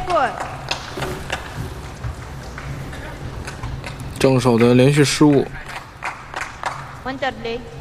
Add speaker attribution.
Speaker 1: Good。
Speaker 2: 正手的连续失误。
Speaker 1: 1 Dudley。